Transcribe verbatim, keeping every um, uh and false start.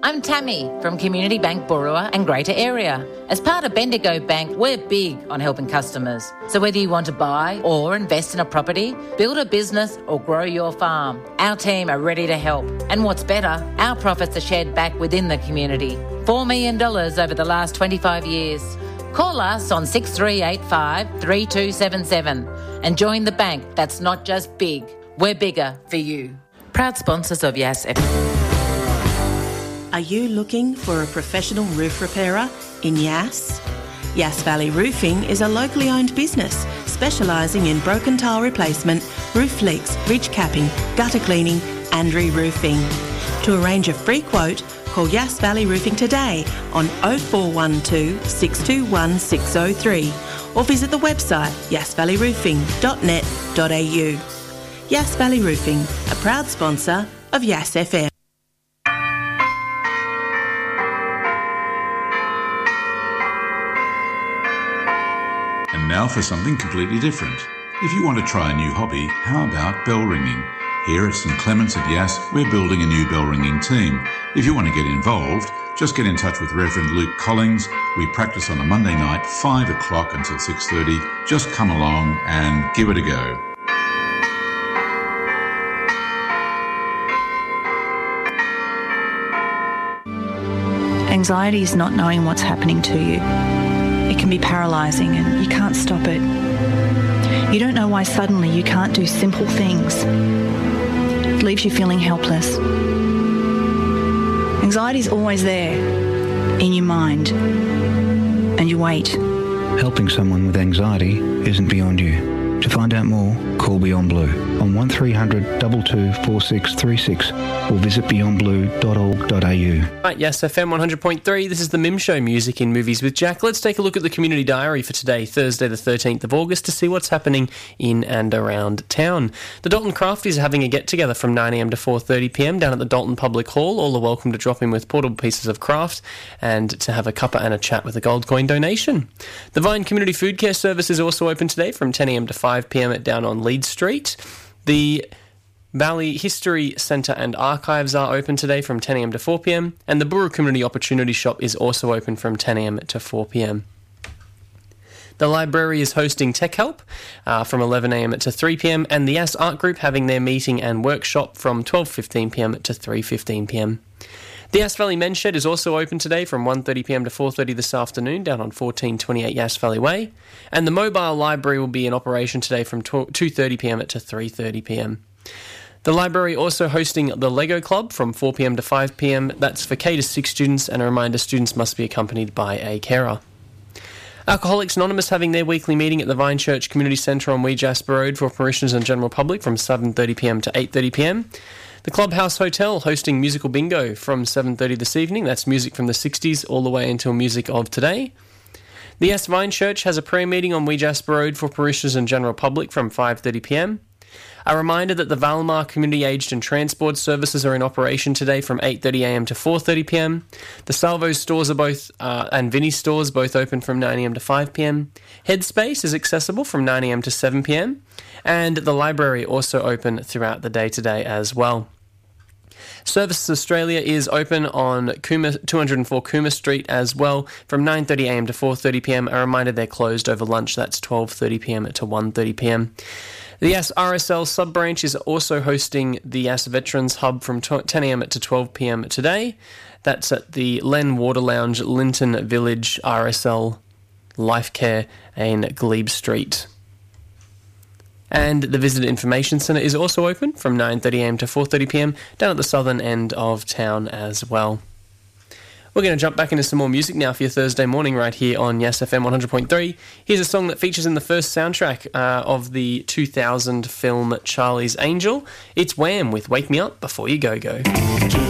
I'm Tammy from Community Bank Burua and Greater Area. As part of Bendigo Bank, we're big on helping customers. So whether you want to buy or invest in a property, build a business or grow your farm, our team are ready to help. And what's better, our profits are shared back within the community. four million dollars over the last twenty-five years. Call us on six three eight five, three two seven seven and join the bank that's not just big, we're bigger for you. Proud sponsors of Yass F M. Are you looking for a professional roof repairer in Yass? Yass Valley Roofing is a locally owned business specialising in broken tile replacement, roof leaks, ridge capping, gutter cleaning and re-roofing. To arrange a free quote, call Yass Valley Roofing today on oh four one two, six two one, six oh three or visit the website yass valley roofing dot net dot a u. Yass Valley Roofing, a proud sponsor of Yass F M. And now for something completely different. If you want to try a new hobby, how about bell ringing? Here at St Clements at Yass, we're building a new bell ringing team. If you want to get involved, just get in touch with Reverend Luke Collings. We practice on a Monday night, five o'clock until six thirty. Just come along and give it a go. Anxiety is not knowing what's happening to you. It can be paralysing and you can't stop it. You don't know why suddenly you can't do simple things. It leaves you feeling helpless. Anxiety is always there, in your mind, and you wait. Helping someone with anxiety isn't beyond you. To find out more, call Beyond Blue on one three hundred, two two four six three six or visit beyond blue dot org dot a u. Right, Yass F M one hundred point three. This is the Mim Show, Music in Movies with Jack. Let's take a look at the Community Diary for today, Thursday the thirteenth of August, to see what's happening in and around town. The Dalton Crafties are having a get-together from nine a m to four thirty p m down at the Dalton Public Hall. All are welcome to drop in with portable pieces of craft and to have a cuppa and a chat with a gold coin donation. The Vine Community Food Care Service is also open today from ten a m to five p m at down on Leeds Street. The Valley History Centre and Archives are open today from ten a m to four p m and the Burra Community Opportunity Shop is also open from ten a m to four p m. The library is hosting Tech Help uh, from eleven a m to three p m and the Yass Art Group having their meeting and workshop from twelve fifteen p m to three fifteen p m. The Yass Valley Men's Shed is also open today from one thirty p m to four thirty this afternoon down on fourteen twenty-eight Yass Valley Way. And the mobile library will be in operation today from two thirty p m to three thirty p m. The library also hosting the Lego Club from four p m to five p m. That's for K to six students, and a reminder, students must be accompanied by a carer. Alcoholics Anonymous having their weekly meeting at the Vine Church Community Centre on Wee Jasper Road for parishioners and general public from seven thirty p m to eight thirty p m. The Clubhouse Hotel hosting musical bingo from seven thirty this evening. That's music from the sixties all the way until music of today. The Yass Vine Church has a prayer meeting on Wee Jasper Road for parishioners and general public from five thirty p m. A reminder that the Valmar Community Aged and Transport Services are in operation today from eight thirty a m to four thirty p m. The Salvo stores are both, uh, and Vinnie stores both open from nine a m to five p m. Headspace is accessible from nine a m to seven p m. And the library also open throughout the day today as well. Services Australia is open on Cooma, two oh four Cooma Street as well from nine thirty a m to four thirty p m. A reminder they're closed over lunch. That's twelve thirty p m to one thirty p m. The Yass R S L sub-branch is also hosting the Yass Veterans Hub from ten a m to twelve p m today. That's at the Len Water Lounge, Linton Village R S L Life Care in Glebe Street. And the Visitor Information Centre is also open from nine thirty a m to four thirty p m down at the southern end of town as well. We're going to jump back into some more music now for your Thursday morning right here on Yass F M one hundred point three. Here's a song that features in the first soundtrack uh, of the two thousand film Charlie's Angel. It's Wham with Wake Me Up Before You Go Go.